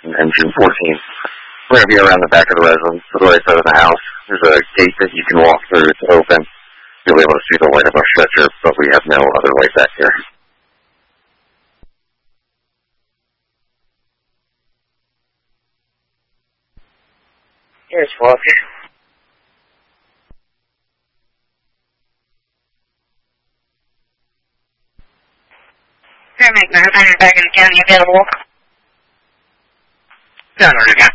and June 14th. We're going to be around the back of the residence, to the right side of the house. There's a gate that you can walk through. It's open. You'll be able to see the light of our stretcher, but we have no other light back here. Here's Walker. Paramedic 900 back in the county available. Down order, guy.